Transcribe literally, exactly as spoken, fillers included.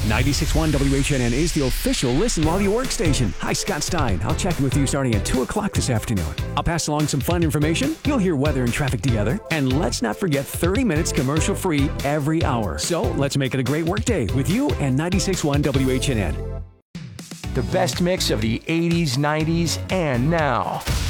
ninety-six point one W H N N is the official listen while you work station. Hi, Scott Stein. I'll check in with you starting at two o'clock this afternoon. I'll pass along some fun information. You'll hear weather and traffic together. And let's not forget thirty minutes commercial free every hour. So let's make it a great work day with you and ninety-six point one W H N N. The best mix of the eighties, nineties, and now.